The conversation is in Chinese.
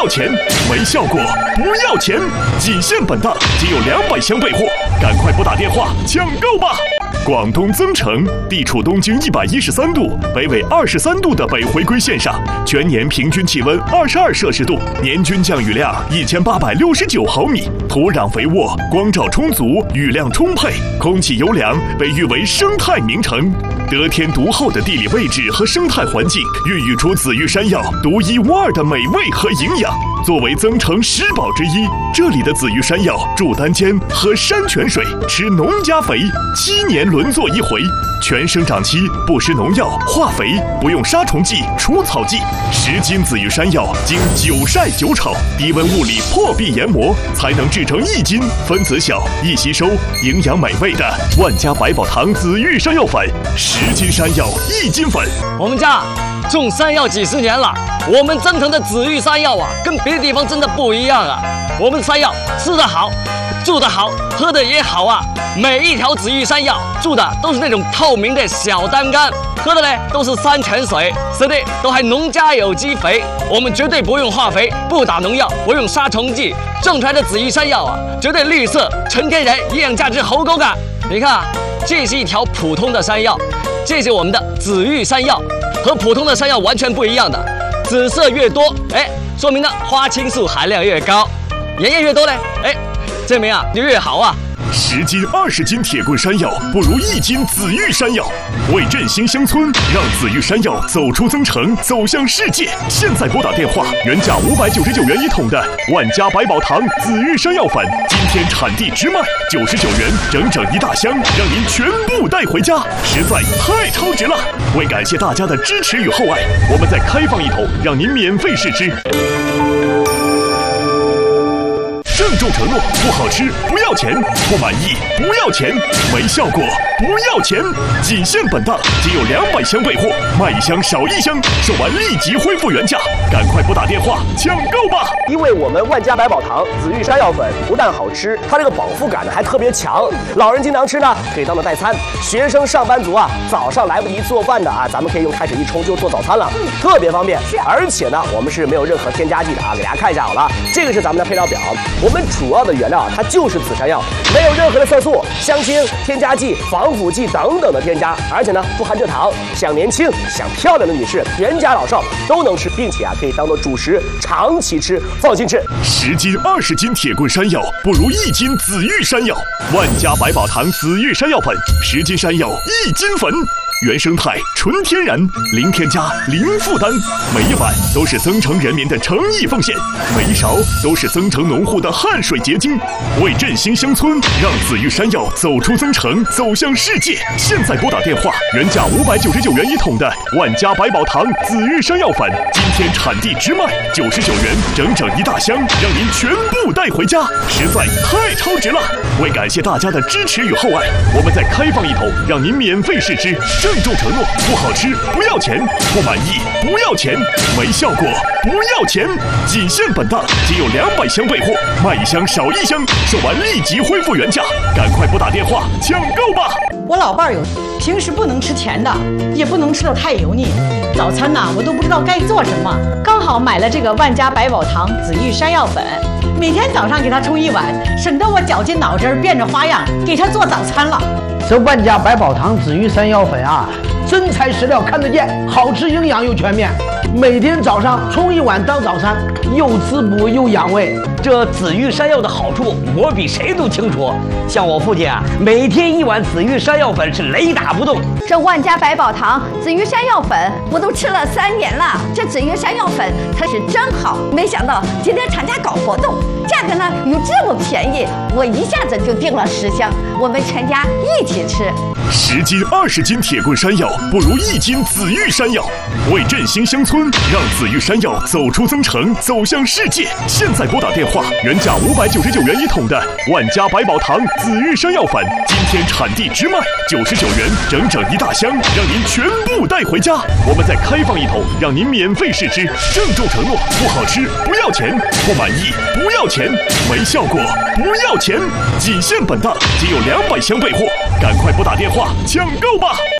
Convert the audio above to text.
要钱，没效果不要钱，仅限本档，仅有200箱备货，赶快拨打电话抢购吧！广东增城地处东经113度、北纬23度的北回归线上，全年平均气温22摄氏度，年均降雨量1869毫米，土壤肥沃，光照充足，雨量充沛，空气优良，被誉为生态名城。得天独厚的地理位置和生态环境，孕育出紫玉山药独一无二的美味和营养。作为增城10宝之一，这里的紫玉山药住单间，喝山泉水，吃农家肥，7年轮作一回，全生长期不施农药、化肥，不用杀虫剂、除草剂。10斤紫玉山药经9晒9炒，低温物理破壁研磨，才能制成1斤，分子小、易吸收、营养美味的万家百宝堂紫玉山药粉。10斤山药1斤粉。 我们家种山药几十年了，我们增城的紫玉山药啊，跟别的地方真的不一样啊。我们山药吃得好，住得好，喝得也好啊。每一条紫玉山药住的都是那种透明的小单缸，喝的呢都是山泉水，吃的都还农家有机肥。我们绝对不用化肥，不打农药，不用杀虫剂，种出来的紫玉山药啊，绝对绿色、纯天然，营养价值好高啊！你看啊，这是一条普通的山药，这是我们的紫玉山药，和普通的山药完全不一样的。紫色越多，说明呢花青素含量越高；盐液越多呢，证明啊就越好啊。 10斤、20斤铁棍山药不如1斤紫玉山药。为振兴乡村，让紫玉山药走出增城，走向世界。现在拨打电话，原价599元一桶的万家百宝堂紫玉山药粉，今天产地直卖99元，整整1大箱，让您全部带回家，实在太超值了！为感谢大家的支持与厚爱，我们再开放一桶，让您免费试吃。郑重承诺，不好吃不要钱，不满意不要钱，没效果不要钱，仅限本档，仅有200箱备货，卖1箱少1箱，售完立即恢复原价，赶快拨打电话抢购吧！ 因为我们万家百宝堂紫玉山药粉不但好吃，它这个饱腹感呢还特别强，老人经常吃呢，可以当做代餐；学生、上班族啊，早上来不及做饭的啊，咱们可以用开水一冲就做早餐了，特别方便。而且呢，我们是没有任何添加剂的啊，给大家看一下好了，这个是咱们的配料表。我们主要的原料它就是紫山药，没有任何的色素、香精、添加剂、防腐剂等等的添加，而且呢不含蔗糖，想年轻、想漂亮的女士，全家老少都能吃，并且啊可以当做主食，长期吃，放心吃。 10斤、20斤铁棍山药不如1斤紫玉山药。万家百宝堂紫玉山药粉，10斤山药1斤粉。原生态、纯天然，零添加、零负担，每一碗都是增城人民的诚意奉献，每一勺都是增城农户的汗水结晶。为振兴乡村，让紫玉山药走出增城，走向世界。现在拨打电话，原价599元一桶的万家百宝堂紫玉山药粉，今天产地直卖99元，整整1大箱，让您全部带回家，实在太超值了！为感谢大家的支持与厚爱，我们再开放一桶，让您免费试吃。郑重承诺，不好吃不要钱，不满意不要钱，没效果不要钱，仅限本档，仅有200箱备货，卖1箱少1箱，售完立即恢复原价，赶快拨打电话抢购吧！ 我老伴儿有，平时不能吃甜的，也不能吃得太油腻。早餐呢，我都不知道该做什么，刚好买了这个万家百宝堂紫玉山药粉，每天早上给他冲1碗，省得我绞尽脑汁变着花样给他做早餐了。 这万家百宝堂紫玉山药粉啊，真材实料看得见，好吃营养又全面。每天早上冲1碗当早餐，又滋补又养胃。 这紫玉山药的好处，我比谁都清楚。像我父亲啊，每天1碗紫玉山药粉是雷打不动。 这万家百宝堂紫玉山药粉，我都吃了3年了。这紫玉山药粉它是真好，没想到今天厂家搞活动，价格呢又这么便宜，我一下子就订了10箱，我们全家一起吃。 10斤、20斤铁棍山药不如1斤紫玉山药。为振兴乡村，让紫玉山药走出增城，走向世界。现在拨打电话，原价599元一桶的万家百宝堂紫玉山药粉，今天产地直卖99元，整整1大箱，让您全部带回家。我们再开放一桶，让您免费试吃。郑重承诺，不好吃不要钱，不满意不要钱，没效果不要钱，仅限本档，仅有200箱备货，赶快拨打电话抢购吧！